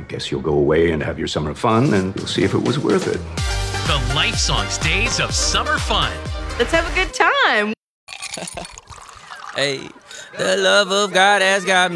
guess you'll go away and have your summer fun, and you'll see if it was worth it. The Life Songs Days of Summer Fun. Let's have a good time. Hey, the love of God has got me.